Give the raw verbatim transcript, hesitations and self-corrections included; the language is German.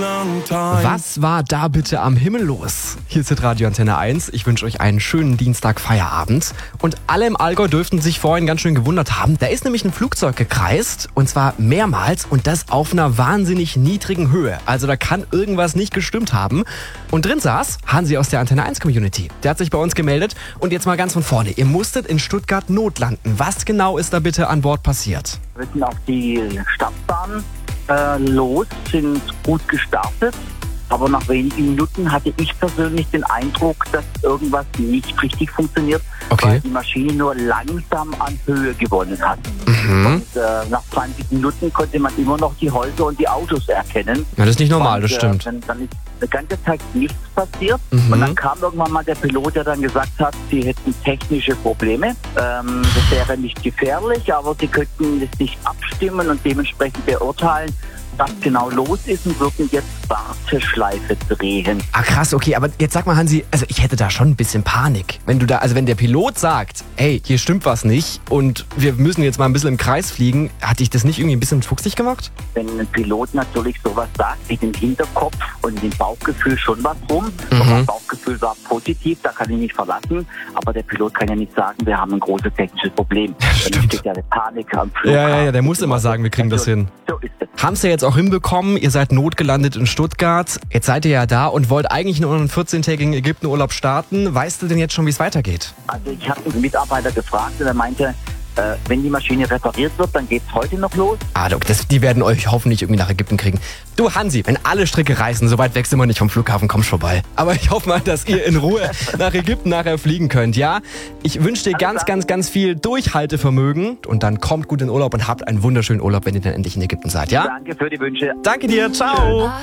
Was war da bitte am Himmel los? Hier ist Radio Antenne eins. Ich wünsche euch einen schönen Dienstag-Feierabend. Und alle im Allgäu dürften sich vorhin ganz schön gewundert haben. Da ist nämlich ein Flugzeug gekreist, und zwar mehrmals, und das auf einer wahnsinnig niedrigen Höhe. Also da kann irgendwas nicht gestimmt haben. Und drin saß Hansi aus der Antenne eins Community. Der hat sich bei uns gemeldet. Und jetzt mal ganz von vorne. Ihr musstet in Stuttgart notlanden. Was genau ist da bitte an Bord passiert? Wir sind auf die Startbahn äh, los, sind gut gestartet. Aber nach wenigen Minuten hatte ich persönlich den Eindruck, dass irgendwas nicht richtig funktioniert, Okay. weil die Maschine nur langsam an Höhe gewonnen hat. Mhm. Und äh, nach zwanzig Minuten konnte man immer noch die Häuser und die Autos erkennen. Ja, das ist nicht normal, Und, das stimmt. Äh, dann, dann ist eine ganze Zeit nichts passiert. Mhm. Und dann kam irgendwann mal der Pilot, der dann gesagt hat, sie hätten technische Probleme. Ähm, das wäre nicht gefährlich, aber sie könnten es nicht abstimmen und dementsprechend beurteilen, was genau los ist, und würden jetzt Warteschleife drehen. Ah krass, okay, aber jetzt sag mal Hansi, also ich hätte da schon ein bisschen Panik. Wenn du da, also wenn der Pilot sagt, ey, hier stimmt was nicht und wir müssen jetzt mal ein bisschen im Kreis fliegen, hat dich das nicht irgendwie ein bisschen fuchsig gemacht? Wenn ein Pilot natürlich sowas sagt, sieht im Hinterkopf und im Bauchgefühl schon was rum. Mhm. Und mein Bauchgefühl war positiv, da kann ich mich verlassen. Aber der Pilot kann ja nicht sagen, wir haben ein großes technisches Problem. Dann steht ja eine Panik am Flughafen. Ja, ja, ja, der muss immer sagen, wir kriegen das hin. So ist es. Haben's ja jetzt auch hinbekommen, ihr seid notgelandet in Stuttgart. Jetzt seid ihr ja da und wollt eigentlich nur einen vierzehntägigen Ägyptenurlaub starten. Weißt du denn jetzt schon, wie es weitergeht? Also ich habe einen Mitarbeiter gefragt und er meinte, äh, wenn die Maschine repariert wird, dann geht's heute noch los. Ah, Doc, das, die werden euch hoffentlich irgendwie nach Ägypten kriegen. Du Hansi, wenn alle Stricke reißen, so weit weg sind wir nicht vom Flughafen, kommst vorbei. Aber ich hoffe mal, dass ihr in Ruhe nach Ägypten nachher fliegen könnt, ja? Ich wünsche dir ganz, ganz, ganz viel Durchhaltevermögen und dann kommt gut in Urlaub und habt einen wunderschönen Urlaub, wenn ihr dann endlich in Ägypten seid, ja? Danke für die Wünsche. Danke dir, ciao!